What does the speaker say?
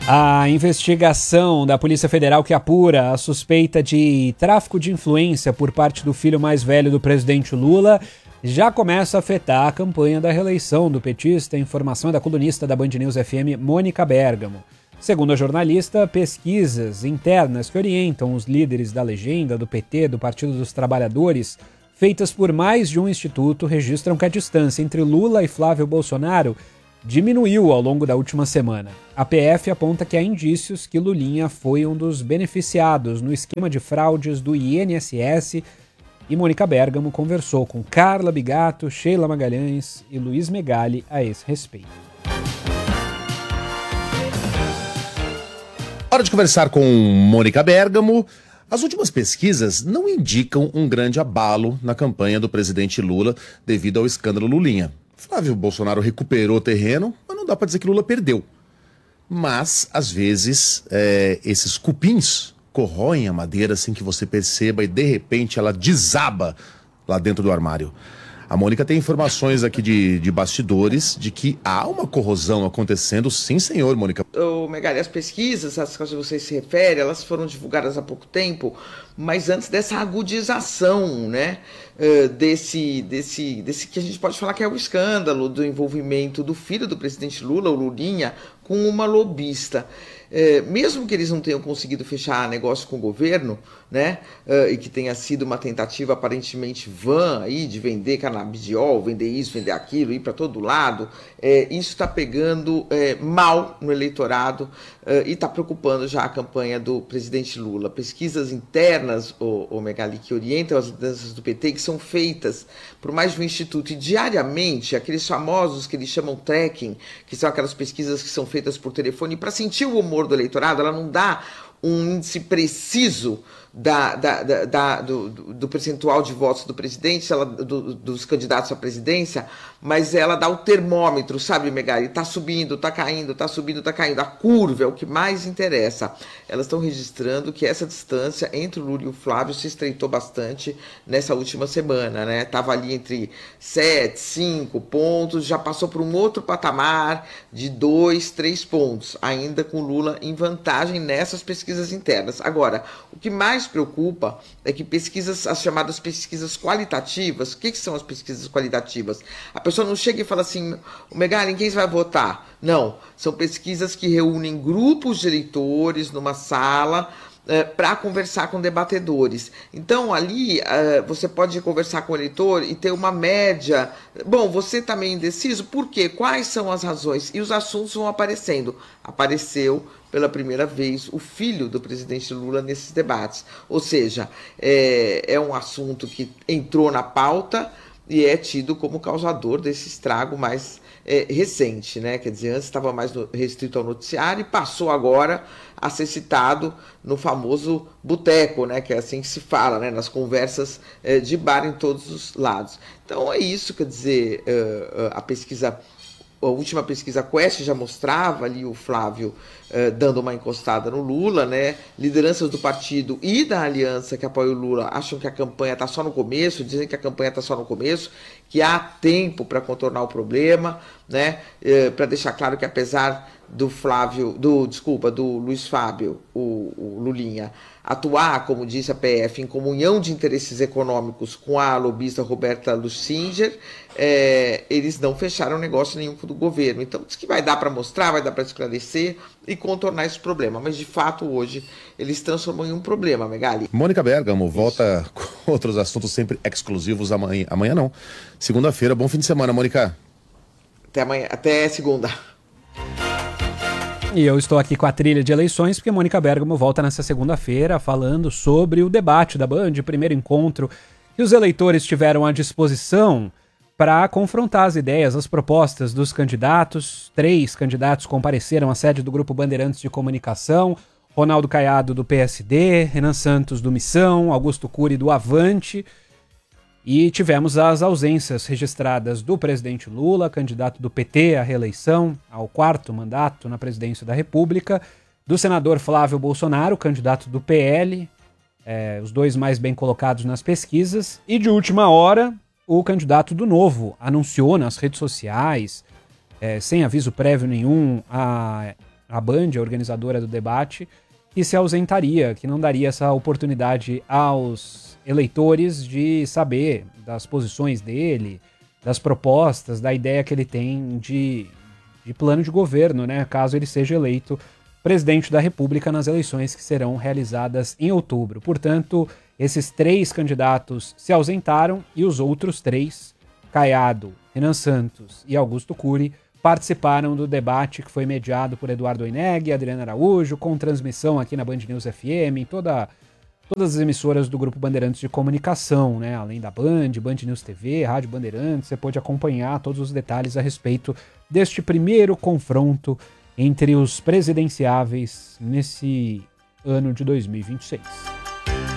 A investigação da Polícia Federal que apura a suspeita de tráfico de influência por parte do filho mais velho do presidente Lula já começa a afetar a campanha da reeleição do petista. A informação é da colunista da Band News FM, Mônica Bergamo. Segundo a jornalista, pesquisas internas que orientam os líderes da legenda, do PT, do Partido dos Trabalhadores, feitas por mais de um instituto, registram que a distância entre Lula e Flávio Bolsonaro diminuiu ao longo da última semana. A PF aponta que há indícios que Lulinha foi um dos beneficiados no esquema de fraudes do INSS, e Mônica Bergamo conversou com Carla Bigato, Sheila Magalhães e Luiz Megali a esse respeito. Hora de conversar com Mônica Bergamo. As últimas pesquisas não indicam um grande abalo na campanha do presidente Lula devido ao escândalo Lulinha. Flávio Bolsonaro recuperou terreno, mas não dá para dizer que Lula perdeu. Mas, às vezes, esses cupins corroem a madeira sem que você perceba e, de repente, ela desaba lá dentro do armário. A Mônica tem informações aqui de bastidores de que há uma corrosão acontecendo. Sim, senhor, Mônica. Ô, Megali, as pesquisas, as quais você se refere, elas foram divulgadas há pouco tempo, mas antes dessa agudização, né, desse que a gente pode falar que é o escândalo do envolvimento do filho do presidente Lula, o Lulinha, com uma lobista. Mesmo que eles não tenham conseguido fechar negócio com o governo, né, e que tenha sido uma tentativa aparentemente vã aí de vender canabidiol, vender isso, vender aquilo, ir para todo lado, isso está pegando mal no eleitorado e está preocupando já a campanha do presidente Lula. Pesquisas internas, o Megali, que orientam as lideranças do PT, que são feitas por mais de um instituto, e diariamente, aqueles famosos que eles chamam tracking, que são aquelas pesquisas que são feitas por telefone, para sentir o humor do eleitorado, ela não dá um índice preciso do percentual de votos do presidente, dos candidatos à presidência, mas ela dá o termômetro, sabe, Megali? Está subindo, está caindo, está subindo, está caindo. A curva é o que mais interessa. Elas estão registrando que essa distância entre o Lula e o Flávio se estreitou bastante nessa última semana, né? Estava ali entre 7, 5 pontos, já passou por um outro patamar de 2, 3 pontos, ainda com Lula em vantagem nessas pesquisas internas. Agora, o que mais preocupa é que as chamadas pesquisas qualitativas, o que são as pesquisas qualitativas? A pessoa não chega e fala assim, Megali, em quem você vai votar? Não, são pesquisas que reúnem grupos de eleitores numa sala para conversar com debatedores. Então, ali, você pode conversar com o eleitor e ter uma média. Bom, você está meio indeciso? Por quê? Quais são as razões? E os assuntos vão aparecendo. Apareceu pela primeira vez o filho do presidente Lula nesses debates. Ou seja, é um assunto que entrou na pauta e é tido como causador desse estrago mais recente, né? Quer dizer, antes estava mais restrito ao noticiário e passou agora a ser citado no famoso boteco, né? Que é assim que se fala, né? Nas conversas de bar em todos os lados. Então é isso, quer dizer, a última pesquisa Quest já mostrava ali o Flávio dando uma encostada no Lula, né? Lideranças do partido e da aliança que apoia o Lula acham que a campanha está só no começo, dizem que a campanha está só no começo, que há tempo para contornar o problema, né? Para deixar claro que apesar do Luiz Fábio, o Lulinha, atuar, como disse a PF, em comunhão de interesses econômicos com a lobista Roberta Lucinger, eles não fecharam negócio nenhum com o governo. Então, diz que vai dar para mostrar, vai dar para esclarecer e contornar esse problema. Mas, de fato, hoje, eles transformam em um problema, Megali. Mônica Bergamo volta com outros assuntos sempre exclusivos amanhã. Amanhã não. Segunda-feira. Bom fim de semana, Mônica. Até amanhã. Até segunda. E eu estou aqui com a trilha de eleições, porque Mônica Bergamo volta nessa segunda-feira falando sobre o debate da Band, o primeiro encontro que os eleitores tiveram à disposição para confrontar as ideias, as propostas dos candidatos. 3 candidatos compareceram à sede do Grupo Bandeirantes de Comunicação: Ronaldo Caiado, do PSD, Renan Santos, do Missão, Augusto Cury, do Avante. E tivemos as ausências registradas do presidente Lula, candidato do PT à reeleição, ao 4º mandato na presidência da República, do senador Flávio Bolsonaro, candidato do PL, os dois mais bem colocados nas pesquisas, e de última hora, o candidato do Novo anunciou nas redes sociais, sem aviso prévio nenhum, a a Band, a organizadora do debate, que se ausentaria, que não daria essa oportunidade aos eleitores de saber das posições dele, das propostas, da ideia que ele tem de plano de governo, né, caso ele seja eleito presidente da República nas eleições que serão realizadas em outubro. Portanto, esses 3 candidatos se ausentaram e os outros 3, Caiado, Renan Santos e Augusto Cury, participaram do debate que foi mediado por Eduardo Oineg e Adriana Araújo, com transmissão aqui na Band News FM, em todas as emissoras do Grupo Bandeirantes de Comunicação, né? Além da Band, Band News TV, Rádio Bandeirantes, você pode acompanhar todos os detalhes a respeito deste primeiro confronto entre os presidenciáveis nesse ano de 2026.